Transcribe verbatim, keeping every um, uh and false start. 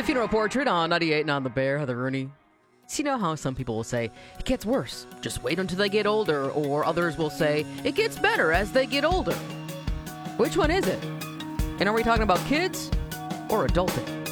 Funeral Portrait on ninety-eight and on The Bear, Heather Rooney. So you know how some people will say, it gets worse, just wait until they get older, or others will say, it gets better as they get older. Which one is it? And are we talking about kids or adulting?